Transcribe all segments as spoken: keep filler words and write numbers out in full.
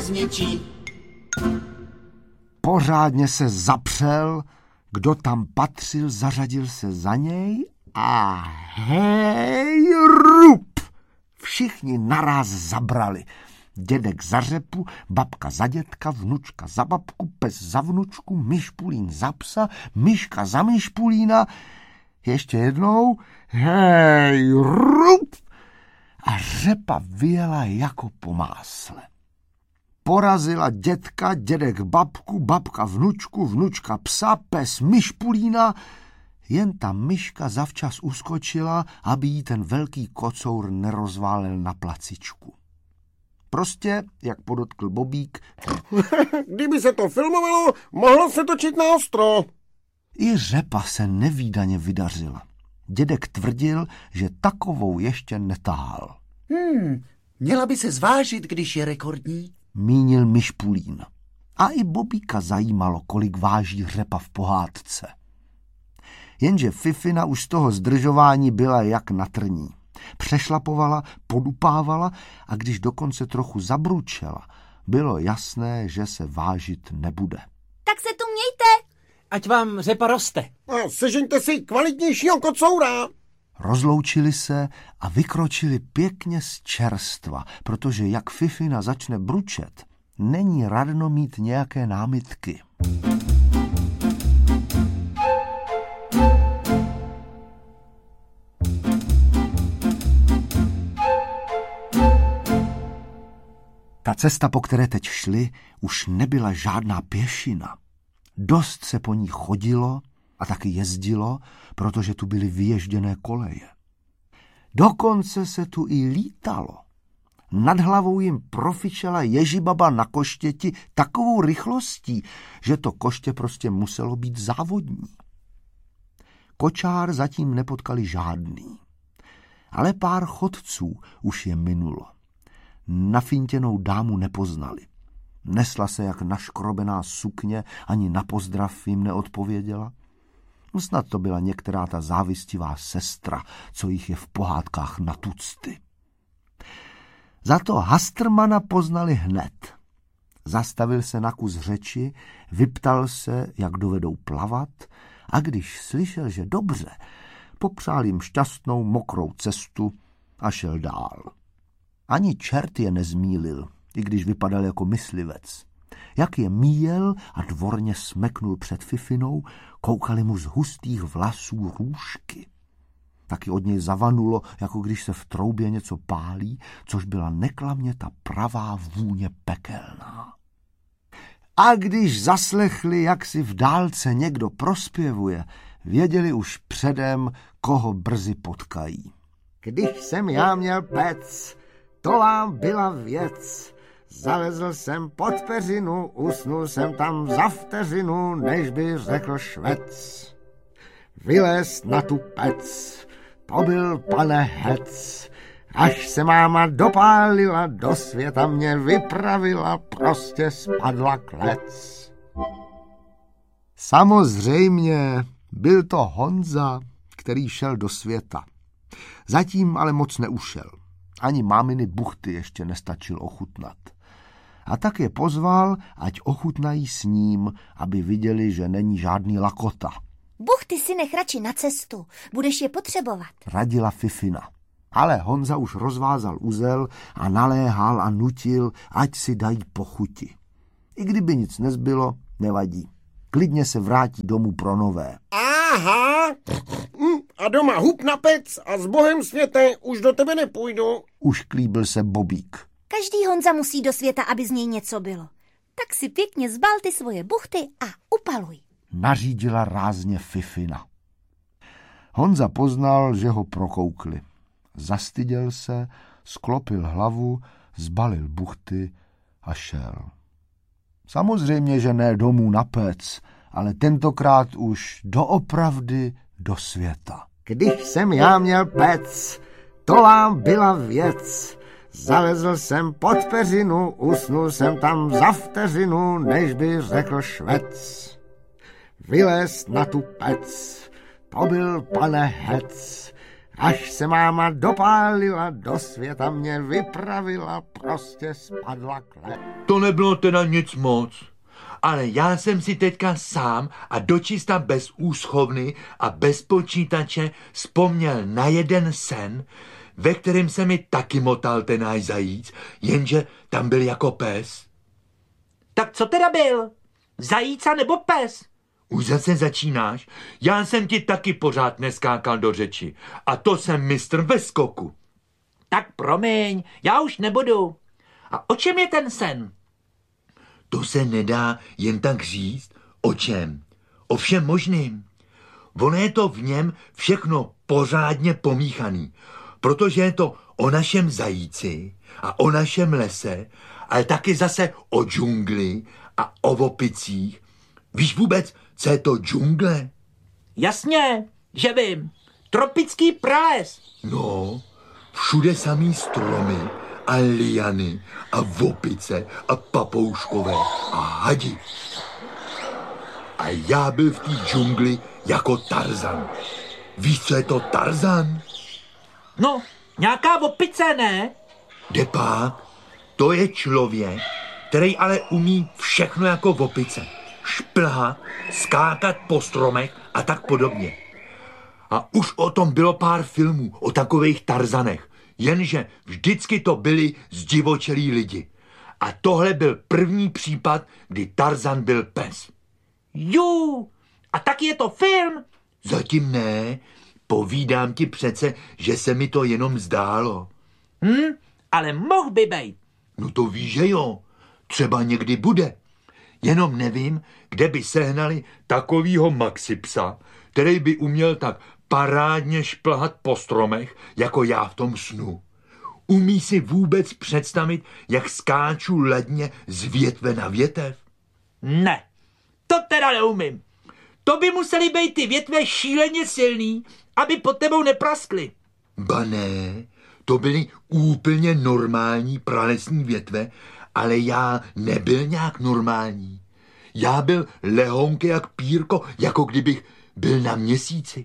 zničí. Pořádně se zapřel, kdo tam patřil, zařadil se za něj a hej, rup! Všichni naraz zabrali. Dědek za řepu, babka za dědka, vnučka za babku, pes za vnučku, myšpulín za psa, myška za myšpulína. Ještě jednou, hej, rup! A řepa vyjela jako po másle. Porazila dědka, dědek babku, babka vnučku, vnučka psa, pes myšpulína. Jen ta myška zavčas uskočila, aby jí ten velký kocour nerozválil na placičku. Prostě, jak podotkl Bobík, kdyby se to filmovalo, mohlo se točit na ostro. I řepa se nevídaně vydařila. Dědek tvrdil, že takovou ještě netahal. Hmm, měla by se zvážit, když je rekordní. Mínil myšpulín. A i Bobíka zajímalo, kolik váží řepa v pohádce. Jenže Fifina už z toho zdržování byla jak na trní. Přešlapovala, podupávala a když dokonce trochu zabručela, bylo jasné, že se vážit nebude. Tak se tu mějte. Ať vám řepa roste. A sežeňte si kvalitnějšího kocoura. Rozloučili se a vykročili pěkně z čerstva, protože jak Fifina začne bručet, není radno mít nějaké námitky. Ta cesta, po které teď šli, už nebyla žádná pěšina. Dost se po ní chodilo a taky jezdilo, protože tu byly vyježděné koleje. Dokonce se tu i lítalo. Nad hlavou jim profičela Ježibaba na koštěti takovou rychlostí, že to koště prostě muselo být závodní. Kočár zatím nepotkali žádný, ale pár chodců už je minulo. Nafintěnou dámu nepoznali. Nesla se jak naškrobená sukně, ani na pozdrav jim neodpověděla. Snad to byla některá ta závistivá sestra, co jich je v pohádkách na tucty. Za to Hastrmana poznali hned. Zastavil se na kus řeči, vyptal se, jak dovedou plavat, a když slyšel, že dobře, popřál jim šťastnou mokrou cestu a šel dál. Ani čert je nezmýlil, i když vypadal jako myslivec. Jak je míjel a dvorně smeknul před Fifinou, koukali mu z hustých vlasů růžky. Taky od něj zavanulo, jako když se v troubě něco pálí, což byla neklamně ta pravá vůně pekelná. A když zaslechli, jak si v dálce někdo prospěvuje, věděli už předem, koho brzy potkají. Když jsem já měl pec, to vám byla věc. Zalezl jsem pod peřinu, usnul jsem tam za vteřinu, než by řekl švec. Vylez na tu pec, to byl pane hec. Až se máma dopálila, do světa mě vypravila, prostě spadla klec. Samozřejmě byl to Honza, který šel do světa. Zatím ale moc neušel. Ani máminy buchty ještě nestačil ochutnat. A tak je pozval, ať ochutnají s ním, aby viděli, že není žádný lakota. Buchty si nech radši na cestu, budeš je potřebovat, radila Fifina. Ale Honza už rozvázal uzel a naléhal a nutil, ať si dají pochuti. I kdyby nic nezbylo, nevadí. Klidně se vrátí domů pro nové. Aha, a doma hup na pec a s Bohem světe už do tebe nepůjdu. Už klíbil se Bobík. Každý Honza musí do světa, aby z něj něco bylo. Tak si pěkně zbal ty svoje buchty a upaluj. Nařídila rázně Fifina. Honza poznal, že ho prokoukli. Zastyděl se, sklopil hlavu, zbalil buchty a šel. Samozřejmě, že ne domů na pec, ale tentokrát už doopravdy do světa. Když jsem já měl pec, to vám byla věc. Zalezl jsem pod peřinu, usnul jsem tam za vteřinu, než by řekl švec. Vylez na tu pec, to byl pane hec. Až se máma dopálila, do světa mě vypravila, prostě spadla klep. To nebylo teda nic moc. Ale já jsem si teďka sám a dočista bez úschovny a bez počítače vzpomněl na jeden sen, ve kterém se mi taky motal ten náš zajíc, jenže tam byl jako pes. Tak co teda byl? Zajíca nebo pes? Už zase začínáš? Já jsem ti taky pořád neskákal do řeči. A to jsem mistr ve skoku. Tak promiň, já už nebudu. A o čem je ten sen? To se nedá jen tak říct. O čem? O všem možným. Ono je to v něm všechno pořádně pomíchaný, protože je to o našem zajíci a o našem lese, ale taky zase o džungli a o opicích. Víš vůbec, co je to džungle? Jasně, že vím. Tropický prales. No, všude samý stromy a liany a opice a papouškové a hadi. A já byl v té džungli jako Tarzan. Víš, co je to Tarzan? No, nějaká opice, ne? Depák, to je člověk, který ale umí všechno jako opice. Šplhat, skákat po stromech a tak podobně. A už o tom bylo pár filmů, o takových Tarzanech, jenže vždycky to byli zdivočelí lidi. A tohle byl první případ, kdy Tarzan byl pes. Jú, a taky je to film? Zatím ne, povídám ti přece, že se mi to jenom zdálo. Hm, ale mohl by bejt. No to víš, že jo, třeba někdy bude. Jenom nevím, kde by sehnali takovýho maxipsa, který by uměl tak parádně šplhat po stromech, jako já v tom snu. Umí si vůbec představit, jak skáču ledně z větve na větev? Ne, to teda neumím. To by museli být ty větve šíleně silný, aby pod tebou nepraskly. Ba ne, to byly úplně normální pralesní větve, ale já nebyl nějak normální. Já byl lehonký jak pírko, jako kdybych byl na měsíci.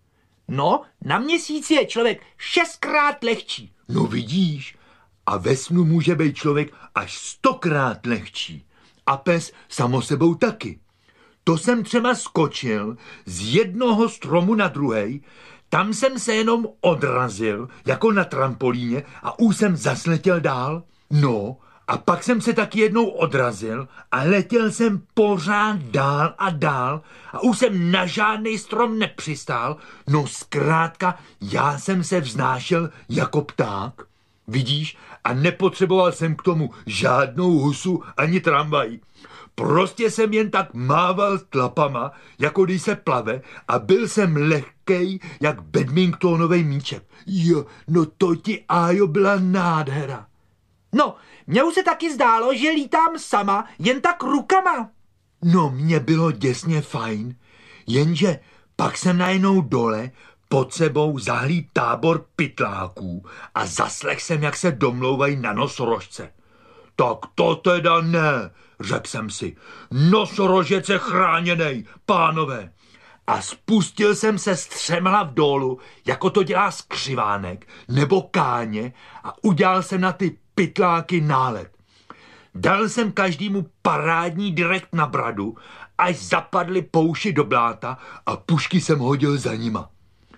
No, na měsíci je člověk šestkrát lehčí. No vidíš, a ve snu může být člověk až stokrát lehčí. A pes samo sebou taky. To jsem třeba skočil z jednoho stromu na druhej, tam jsem se jenom odrazil, jako na trampolíně, a už jsem zasletěl dál. No, a pak jsem se taky jednou odrazil a letěl jsem pořád dál a dál a už jsem na žádný strom nepřistál. No zkrátka, já jsem se vznášel jako pták. Vidíš? A nepotřeboval jsem k tomu žádnou husu ani tramvaj. Prostě jsem jen tak mával tlapama, jako když se plave, a byl jsem lehkej jak badmintonový míček. Jo, no to ti, Ájo, byla nádhera. No, mně už se taky zdálo, že lítám sama, jen tak rukama. No, mně bylo děsně fajn, jenže pak jsem najednou dole pod sebou zahlíd tábor pytláků a zaslech jsem, jak se domlouvají na nosorožce. Tak to teda ne, řekl jsem si. Nosorožec je chráněnej, pánové. A spustil jsem se střemhlav dolů, jako to dělá skřivánek nebo káně, a udělal jsem na ty pytláky nálet. Dal jsem každému parádní direkt na bradu, až zapadly pouši do bláta, a pušky jsem hodil za nima.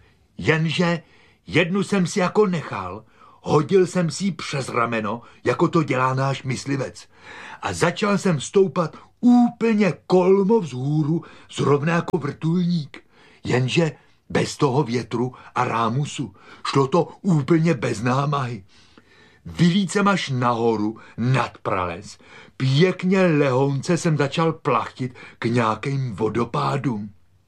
Jenže jednu jsem si jako nechal, hodil jsem si ji přes rameno, jako to dělá náš myslivec, a začal jsem stoupat úplně kolmo vzhůru, zrovna jako vrtulník. Jenže bez toho větru a rámusu šlo to úplně bez námahy. Vylít jsem až nahoru, nad prales, pěkně lehonce jsem začal plachtit k nějakým vodopádům.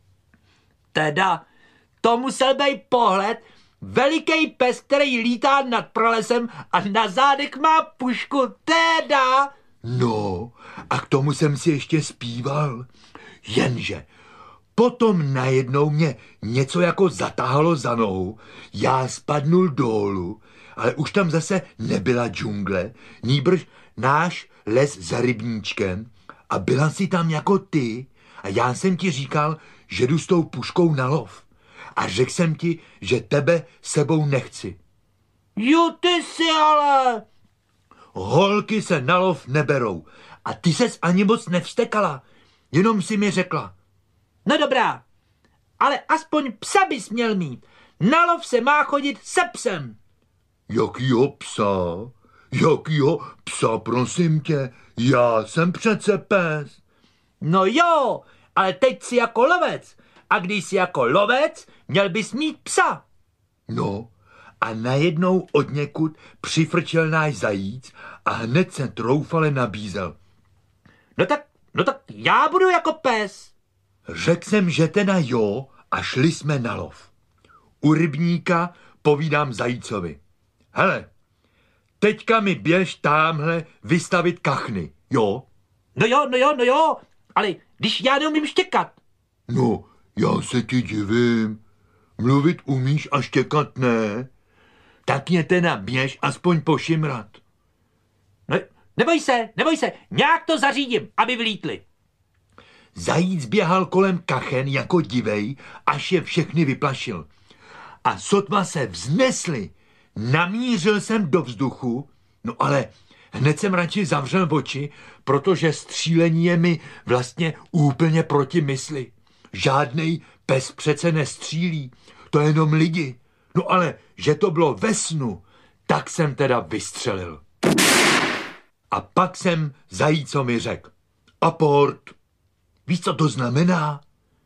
Teda, to musel být pohled, veliký pes, který lítá nad pralesem a na zádech má pušku, teda. No, a k tomu jsem si ještě zpíval. Jenže potom najednou mě něco jako zatáhlo za nohu, já spadnul dolů, ale už tam zase nebyla džungle, nýbrž náš les za rybníčkem, a byla si tam jako ty, a já jsem ti říkal, že jdu s tou puškou na lov. a řekl jsem ti, že tebe sebou nechci. Jo, ty si ale... Holky se na lov neberou a ty ses ani moc nevstekala, jenom si mi řekla. No dobrá, ale aspoň psa bys měl mít. Na lov se má chodit se psem. Jakýho psa? Jakýho psa, prosím tě? Já jsem přece pes. No jo, ale teď jsi jako lovec. A když jsi jako lovec, měl bys mít psa. No, a najednou odněkud přifrčel náš zajíc a hned se troufale nabízel. No tak, no tak já budu jako pes. Řekl jsem, že teda jo, a šli jsme na lov. U rybníka povídám zajícovi. Hele, teďka mi běž támhle vystavit kachny, jo? No jo, no jo, no jo, ale když já neumím štěkat. No, já se ti divím. Mluvit umíš a štěkat ne? Tak je teda běž aspoň pošimrat. No, neboj se, neboj se, nějak to zařídím, aby vlítli. Zajíc běhal kolem kachen jako divej, až je všechny vyplašil. A sotva se vznesli, namířil jsem do vzduchu, no ale hned jsem radši zavřel oči, protože střílení je mi vlastně úplně proti mysli. Žádnej pes přece nestřílí, to je jenom lidi. No ale, že to bylo ve snu, tak jsem teda vystřelil. A pak jsem zajícovi řekl. Aport. Víš, co to znamená?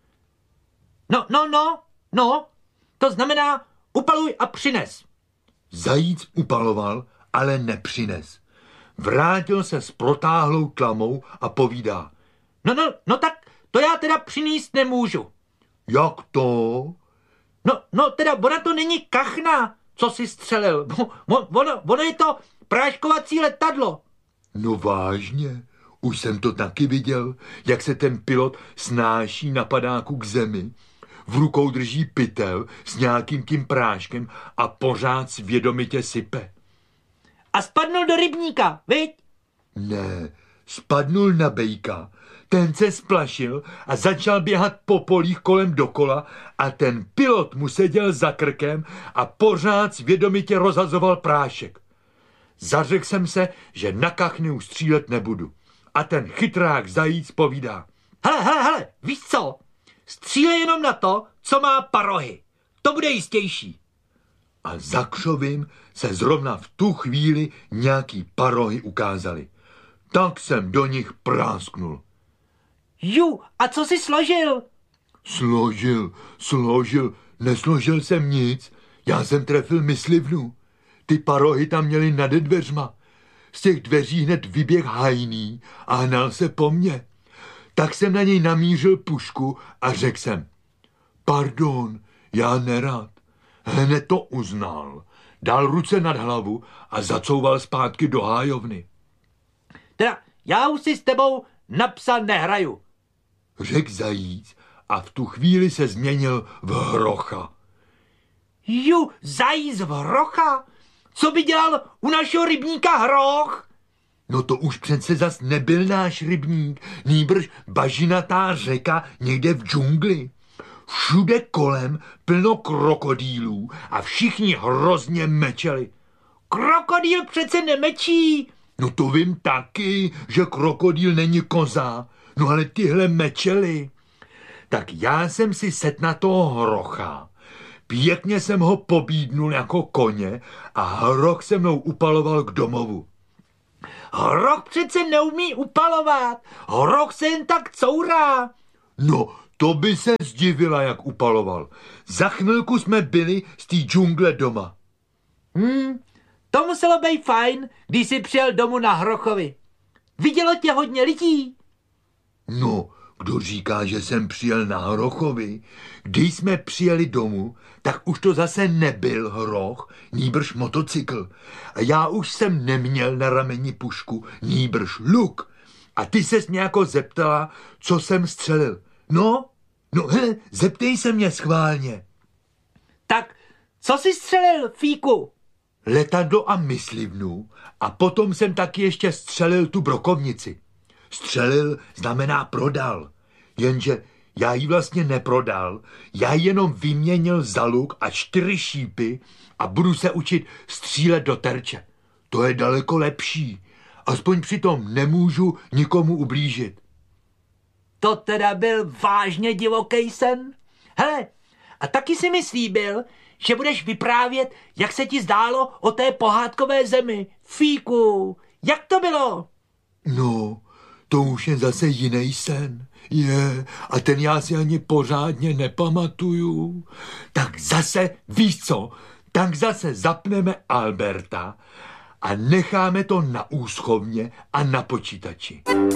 No, no, no, no, to znamená upaluj a přines. Zajíc upaloval, ale nepřines. Vrátil se s protáhlou tlamou a povídá. No, no, no tak to já teda přinést nemůžu. Jak to? No, no teda ona to není kachna, co si střelil. Ono, ono je to práškovací letadlo. No vážně, už jsem to taky viděl, jak se ten pilot snáší na padáku k zemi. V rukou drží pytel s nějakým tím práškem a pořád svědomitě sype. A spadnul do rybníka, viď? Ne, spadnul na bejka. Ten se splašil a začal běhat po polích kolem dokola a ten pilot mu seděl za krkem a pořád svědomitě rozhazoval prášek. Zařekl jsem se, že na kachny už střílet nebudu. A ten chytrák zajíc povídá. Hele, hele, hele, víš co? Střílej jenom na to, co má parohy. To bude jistější. A za křovím se zrovna v tu chvíli nějaký parohy ukázaly. Tak jsem do nich prásknul. Ju, a co jsi složil? Složil, složil, nesložil jsem nic. Já jsem trefil myslivnu. Ty parohy tam měly nade dveřma. Z těch dveří hned vyběh hajný a hnal se po mně. Tak jsem na něj namířil pušku a řekl jsem, pardon, já nerad. Hned to uznal, dal ruce nad hlavu a zacouval zpátky do hájovny. Teda já už si s tebou na psa nehraju, řekl zajíc a v tu chvíli se změnil v hrocha. Ju, zajíc v hrocha? Co by dělal u našeho rybníka hroch? No to už přece zas nebyl náš rybník, nýbrž bažinatá řeka někde v džungli. Všude kolem plno krokodýlů a všichni hrozně mečeli. Krokodýl přece nemečí. No to vím taky, že krokodýl není koza, no ale tyhle mečely. Tak já jsem si set na toho hrocha. Pěkně jsem ho pobídnul jako koně a hroch se mnou upaloval k domovu. Hroch přece neumí upalovat. Hroch se jen tak courá. No, to by se zdivila, jak upaloval. Za chvilku jsme byli z té džungle doma. Hmm, to muselo být fajn, když jsi přijel domů na Hrochovi. Vidělo tě hodně lidí? No, kdo říká, že jsem přijel na Hrochovi? Když jsme přijeli domů, tak už to zase nebyl hroch, nýbrž motocykl. A já už jsem neměl na rameni pušku, nýbrž luk. A ty ses mě jako zeptala, co jsem střelil. No, no hele, zeptej se mě schválně. Tak, co jsi střelil, Fíku? Letadlo a myslivnu a potom jsem taky ještě střelil tu brokovnici. Střelil znamená prodal, jenže Já ji vlastně neprodal, já ji jenom vyměnil za luk a čtyři šípy a budu se učit střílet do terče. To je daleko lepší. Aspoň přitom nemůžu nikomu ublížit. To teda byl vážně divoký sen? Hele, a taky si mi slíbil, že budeš vyprávět, jak se ti zdálo o té pohádkové zemi. Fíku, jak to bylo? No, to už je zase jiný sen. Je, a ten já si ani pořádně nepamatuju. Tak zase, víš co, tak zase zapneme Alberta a necháme to na úschovně a na počítači.